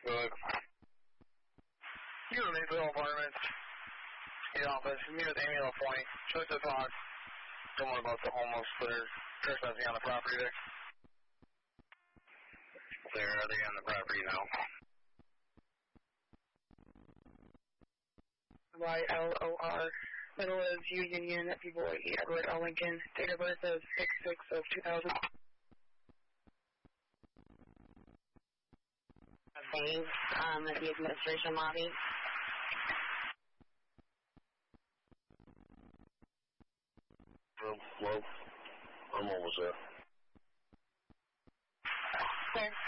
Good. You and Mayfield Apartments. The office. Meet with Amy LaPointe. Just to talk. Don't worry about the homeless that are trespassing on the property there. Where are they on the property now? YLOR. Middle is U Union, people E. Edward L. Lincoln. Date of birth is 6/6 of 2000. Dave, at the administration lobby. Hello? I'm almost there. Sir.